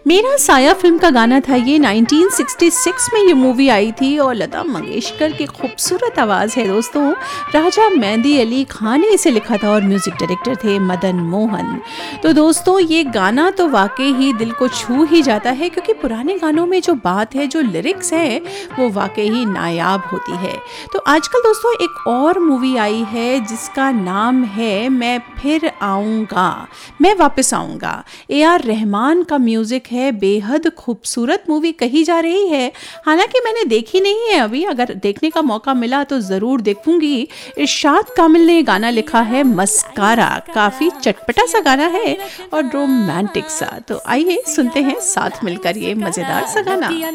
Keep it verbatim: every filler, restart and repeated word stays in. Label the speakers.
Speaker 1: मेरा साया फिल्म का गाना था ये। नाइनटीन सिक्सटी सिक्स में ये मूवी आई थी और लता मंगेशकर की खूबसूरत आवाज़ है दोस्तों। राजा मेहंदी अली खान ने इसे लिखा था और म्यूज़िक डायरेक्टर थे मदन मोहन। तो दोस्तों ये गाना तो वाकई ही दिल को छू ही जाता है, क्योंकि पुराने गानों में जो बात है, जो लिरिक्स है, वो वाकई ही नायाब होती है। तो आजकल दोस्तों एक और मूवी आई है जिसका नाम है मैं फिर आऊँगा, मैं वापस आऊँगा। ए आर रहमान का म्यूज़िक है, बेहद खूबसूरत मूवी कही जा रही है। हालांकि मैंने देखी नहीं है अभी, अगर देखने का मौका मिला तो ज़रूर देखूंगी। इरशाद कामिल ने गाना लिखा है मस्कारा, काफ़ी चटपटा सा गाना है और रोमांटिक सा। तो आइए सुनते हैं साथ मिलकर ये मज़ेदार सा गाना।